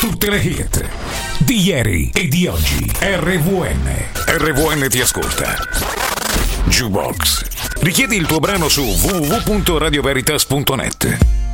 tutte le hit di ieri e di oggi. RVN ti ascolta. Jukebox. Richiedi il tuo brano su www.radioveritas.net.